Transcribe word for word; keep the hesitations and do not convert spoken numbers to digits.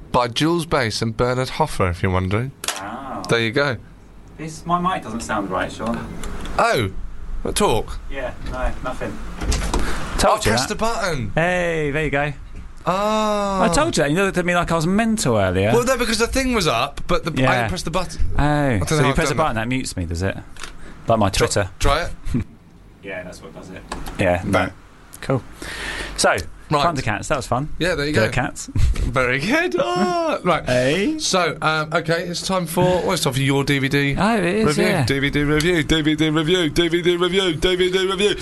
by Jules Bass and Bernard Hoffer, if you're wondering. Oh. There you go. This, my mic doesn't sound right, Sean. Oh, talk. Yeah, no, nothing. Oh, Told you press that. the button. Hey, there you go. Oh. I told you that. You looked at me like I was mental earlier. Well, no, because the thing was up, but the, I Yeah. didn't press the button. oh, don't so know how you I've press a done button, that mutes me, does it? Like my Twitter. Try it. Yeah, that's what does it. Yeah, No. cool. So, Right. Thundercats, that was fun. Yeah, there you go. Cats. Very good. Oh, right. Hey. So, um, okay, it's time for, well, it's time for your D V D Oh, it is, review. yeah. D V D review, D V D review, D V D review, D V D review.